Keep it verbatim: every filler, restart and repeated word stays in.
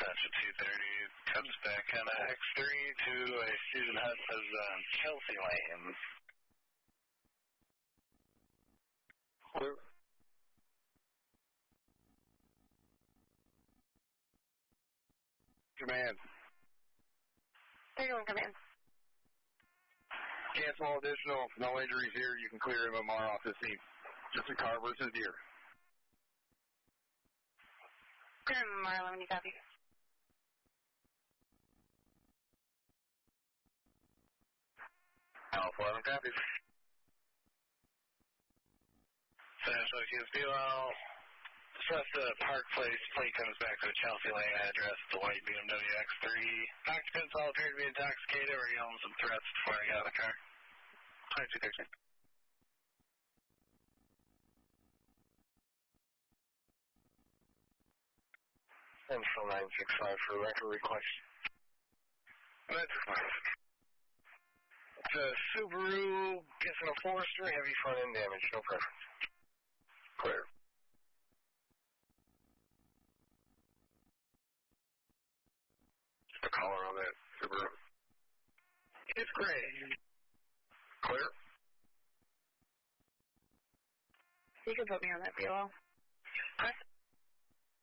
dispatch at two thirty. Comes back on a X three to a Susan Hudson's on Chelsea Lane. Clear. Command. thirty-one, command. Cancel all additional. No injuries here. You can clear M M R off the scene. Just a car versus deer. Clear M M R, let me copy. Alpha eleven copies. San Associates B O L. Trust the Park Place plate comes back to the Chelsea Lane address, the white B M W X three. Occupants all appear to be intoxicated or yelling some threats before they got out of the car. twenty-two thirteen. Central nine six five for record request. nine six five. It's a Subaru, guessing a Forester, heavy front end damage, no preference. Clear. The color on that Subaru. It's gray. Clear. You can put me on that B O L. Huh?